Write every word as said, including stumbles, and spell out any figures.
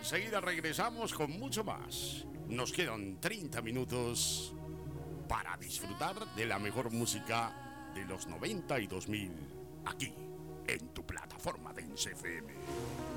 enseguida regresamos con mucho más. Nos quedan treinta minutos para disfrutar de la mejor música de los noventa y dos mil aquí en tu plataforma de Dance F M.